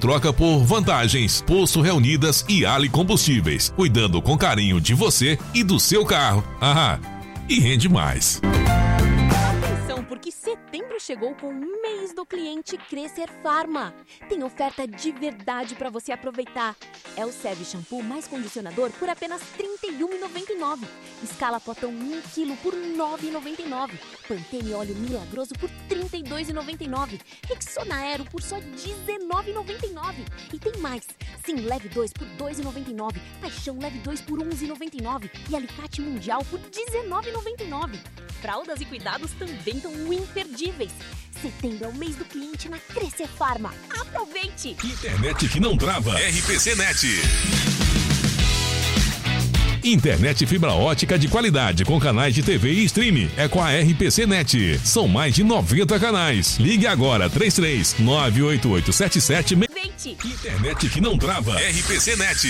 troca por vantagens, Poço Reunidas e Ali Combustíveis, cuidando com carinho de você e do seu carro. E rende mais. Porque setembro chegou com o mês do cliente Crescer Pharma. Tem oferta de verdade para você aproveitar. É o Seve Shampoo mais condicionador por apenas R$ 31,99. Escala Potão 1 kg por R$ 9,99. Pantene Óleo Milagroso por R$ 32,99. Rexona Aero por só R$ 19,99. E tem mais. Sim, Leve 2 por R$ 2,99. Paixão Leve 2 por R$ 11,99. E Alicate Mundial por R$ 19,99. Fraldas e cuidados também estão imperdíveis. Setembro é o mês do cliente na Crescer Pharma. Aproveite! Internet que não trava. RPC Net. Internet fibra ótica de qualidade com canais de TV e streaming é com a RPC Net. São mais de 90 canais. Ligue agora 33 98877. Internet que não trava. RPC Net.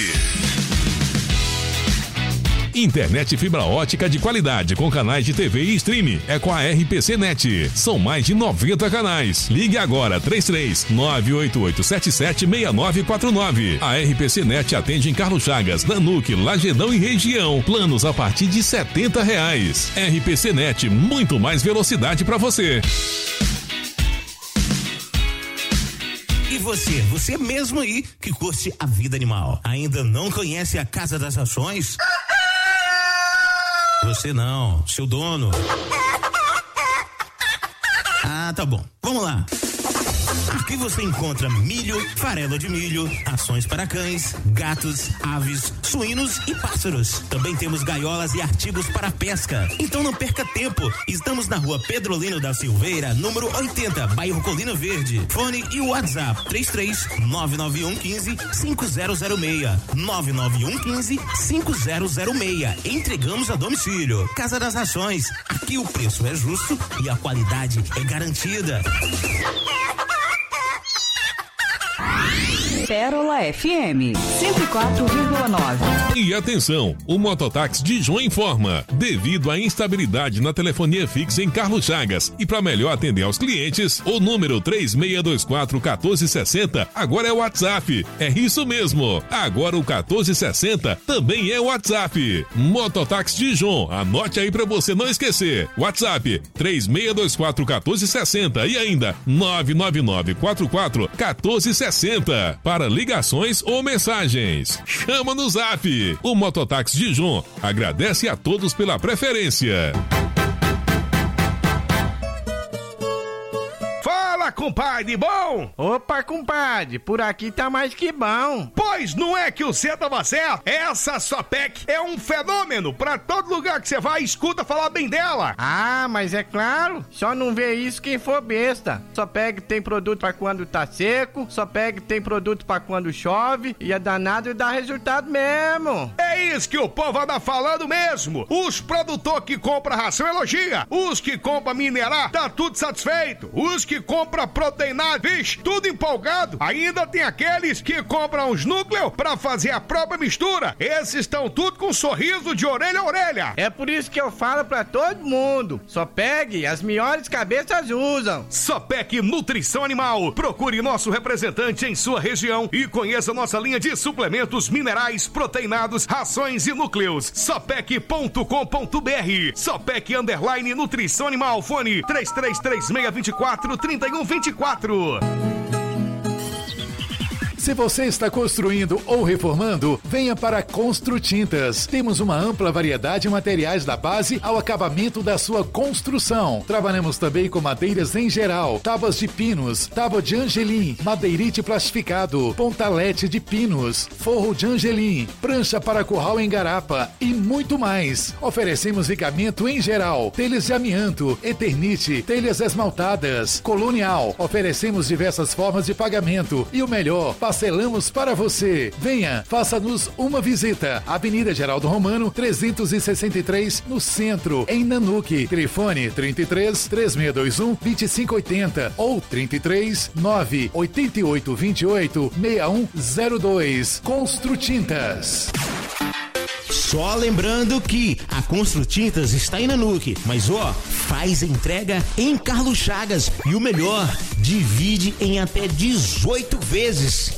Internet fibra ótica de qualidade com canais de TV e streaming é com a RPC Net. São mais de 90 canais. Ligue agora 33 988776949. A RPC Net atende em Carlos Chagas, Nanuque, Lagedão e região. Planos a partir de R$ 70. RPC Net, muito mais velocidade para você. E você mesmo aí que curte a vida animal, ainda não conhece a Casa das Rações? Você não, seu dono. Tá bom. Vamos lá. Aqui você encontra milho, farelo de milho, rações para cães, gatos, aves, suínos e pássaros. Também temos gaiolas e artigos para pesca. Então não perca tempo. Estamos na rua Pedrolino da Silveira, número 80, bairro Colina Verde. Fone e WhatsApp 33 991 15 5006. 991 15 5006. Entregamos a domicílio. Casa das Rações. Aqui o preço é justo e a qualidade é garantida. Pérola FM 104,9. E atenção, o Mototáxi Dijon informa: devido à instabilidade na telefonia fixa em Carlos Chagas e para melhor atender aos clientes, o número 3624-1460 agora é o WhatsApp. É isso mesmo, agora o 1460 também é o WhatsApp. Mototáxi Dijon, anote aí para você não esquecer. WhatsApp 3624-1460 e ainda 99944-1460 para ligações ou mensagens. Chama no Zap. O Mototáxi Dijon agradece a todos pela preferência. Fala, compadre, bom? Opa, compadre, por aqui tá mais que bom. Pois não é que você tava certo? Essa Sopec é um fenômeno. Pra todo lugar que você vai, escuta falar bem dela. Ah, mas é claro, só não vê isso quem for besta. Sopec tem produto pra quando tá seco, Sopec tem produto pra quando chove, e é danado e dá resultado mesmo. É isso que o povo anda falando mesmo. Os produtores que compram ração elogia, os que compram minerar, tá tudo satisfeito. Os que compram proteinado, vixe, tudo empolgado. Ainda tem aqueles que compram os núcleos pra fazer a própria mistura. Esses estão tudo com um sorriso de orelha a orelha. É por isso que eu falo pra todo mundo: Sopec, as melhores cabeças usam. Sopec Nutrição Animal. Procure nosso representante em sua região e conheça nossa linha de suplementos minerais, proteinados, rações e núcleos. Sopec.com.br. Sopec Nutrição Animal. Fone 3336243124. Se você está construindo ou reformando, venha para Construtintas. Temos uma ampla variedade de materiais da base ao acabamento da sua construção. Trabalhamos também com madeiras em geral, tábuas de pinos, tábua de angelim, madeirite plastificado, pontalete de pinos, forro de angelim, prancha para curral em garapa e muito mais. Oferecemos vigamento em geral, telhas de amianto, eternite, telhas esmaltadas, colonial. Oferecemos diversas formas de pagamento e o melhor, parcelamos para você. Venha, faça-nos uma visita. Avenida Geraldo Romano, 363, no centro, em Nanuque. Telefone 33 3621 2580 ou 33 988 28 6102. Construtintas. Só lembrando que a Construtintas está em Nanuque, mas faz entrega em Carlos Chagas e o melhor, divide em até 18 vezes.